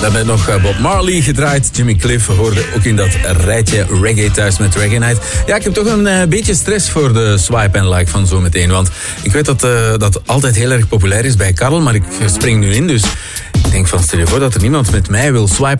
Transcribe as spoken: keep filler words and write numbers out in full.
Dan werd nog Bob Marley gedraaid. Jimmy Cliff hoorde ook in dat rijtje reggae thuis met Reggae Night. Ja, ik heb toch een uh, beetje stress voor de swipe en like van zometeen. Want ik weet dat uh, dat altijd heel erg populair is bij Karel, maar ik spring nu in, dus ik denk van, stel je voor dat er niemand met mij wil swipen